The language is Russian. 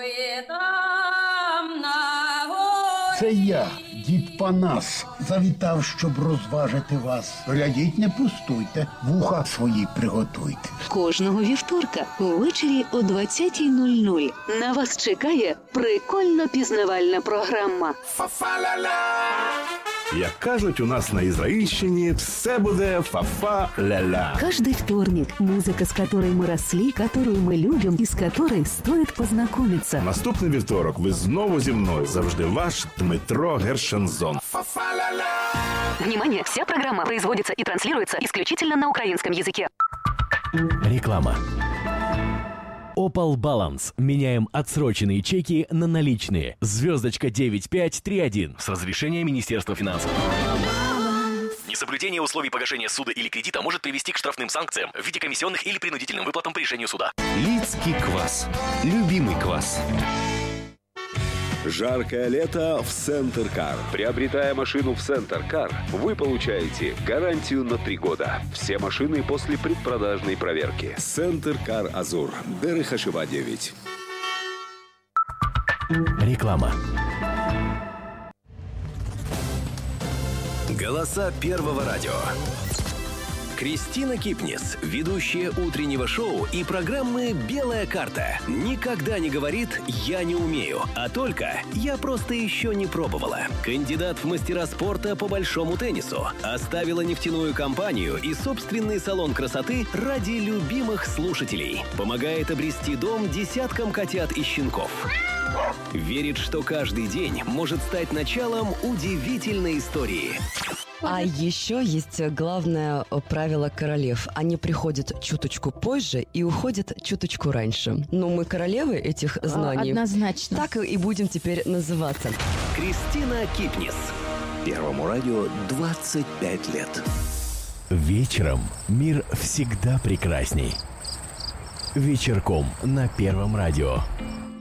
Це я, дід Панас, завітав, щоб розважити вас. Глядіть, не пустуйте, вуха свої приготуйте. Кожного вівторка увечері о 20:00 на вас чекає прикольно-пізнавальна програма. Як кажуть у нас на Ізраїльщині, все буде фа-фа-ля-ля. Каждый вторник музыка, с которой мы росли, которую мы любим и с которой стоит познакомиться. Наступний вівторок ви знову зі мною. Завжди ваш Дмитро Гершензон. Внимание! Вся программа производится и транслируется исключительно на украинском языке. Реклама. Opal Balance. Меняем отсроченные чеки на наличные. Звездочка 9531. С разрешения Министерства финансов. Несоблюдение условий погашения суда или кредита может привести к штрафным санкциям в виде комиссионных или принудительным выплатам по решению суда. Лидский квас. Любимый квас. Жаркое лето в Центр Кар. Приобретая машину в Центр Кар, вы получаете гарантию на 3 года. Все машины после предпродажной проверки. Центр Кар Азур. Берехашева 9. Реклама. Голоса Первого радио. Кристина Кипнис, ведущая утреннего шоу и программы «Белая карта», никогда не говорит «я не умею», а только «я просто еще не пробовала». Кандидат в мастера спорта по большому теннису. Оставила нефтяную компанию и собственный салон красоты ради любимых слушателей. Помогает обрести дом десяткам котят и щенков. Верит, что каждый день может стать началом удивительной истории. А еще есть главное правило королев. Они приходят чуточку позже и уходят чуточку раньше. Но мы королевы этих знаний. Однозначно. Так и будем теперь называться. Кристина Кипнис. Первому радио 25 лет. Вечером мир всегда прекрасней. Вечерком на Первом радио.